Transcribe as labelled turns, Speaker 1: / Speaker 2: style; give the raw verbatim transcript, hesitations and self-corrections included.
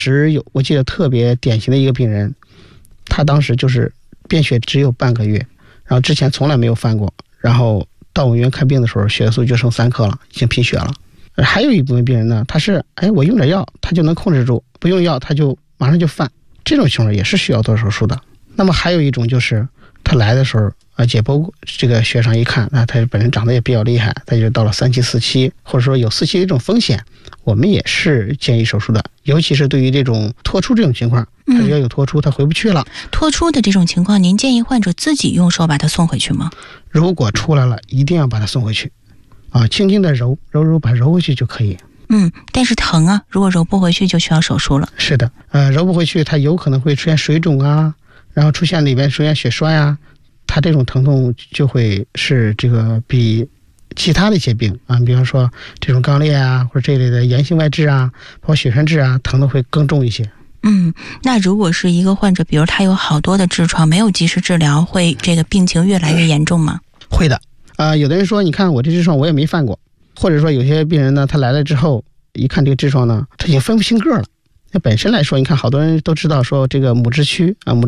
Speaker 1: 只有我记得特别典型的一个病人，他当时就是便血只有半个月，然后之前从来没有犯过，然后到我们医院看病的时候，血素就剩三克了，已经贫血了。还有一部分病人呢，他是哎我用点药他就能控制住，不用药他就马上就犯，这种情况也是需要做手术的。那么还有一种就是他来的时候啊，解剖这个血上一看，那他本身长得也比较厉害，他就到了三期四期，或者说有四期的一种风险，我们也是建议手术的。尤其是对于这种脱出这种情况，他只要有脱出他回不去了、
Speaker 2: 嗯、脱出的这种情况，您建议患者自己用手把它送回去吗？
Speaker 1: 如果出来了一定要把它送回去啊，轻轻的揉揉揉，把揉回去就可以。
Speaker 2: 嗯，但是疼啊，如果揉不回去就需要手术了。
Speaker 1: 是的，呃，揉不回去它有可能会出现水肿啊，然后出现里边出现血栓呀、啊，它这种疼痛就会是这个比其他的一些病啊，比方说这种肛裂啊，或者这类的炎性外痔啊，包括血栓痔啊，疼的会更重一些。
Speaker 2: 嗯，那如果是一个患者，比如他有好多的痔疮，没有及时治疗，会这个病情越来越严重吗？
Speaker 1: 会的，啊、呃，有的人说，你看我这痔疮我也没犯过，或者说有些病人呢，他来了之后，一看这个痔疮呢，他已经分不清个了。那本身来说，你看好多人都知道说这个母痔区啊，母